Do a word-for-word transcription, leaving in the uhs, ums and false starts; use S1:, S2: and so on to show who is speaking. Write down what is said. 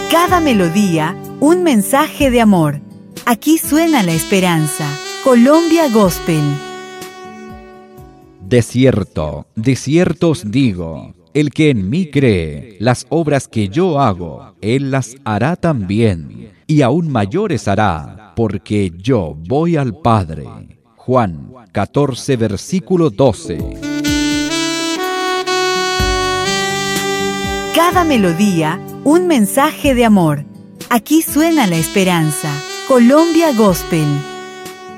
S1: Cada melodía, un mensaje de amor. Aquí suena la esperanza. Colombia Gospel.
S2: De cierto, de cierto os digo, el que en mí cree, las obras que yo hago, él las hará también, y aún mayores hará, porque yo voy al Padre. Juan catorce, versículo doce.
S1: Cada melodía, un mensaje de amor. Aquí suena la esperanza. Colombia Gospel.